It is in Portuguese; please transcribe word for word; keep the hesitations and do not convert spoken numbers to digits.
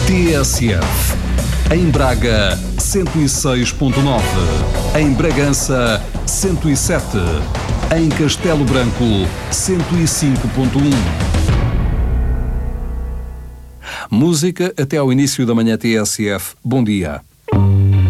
T S F. Em Braga, cento e seis ponto nove. Em Bragança, cento e sete. Em Castelo Branco, cento e cinco ponto um. Música até ao início da manhã T S F. Bom dia.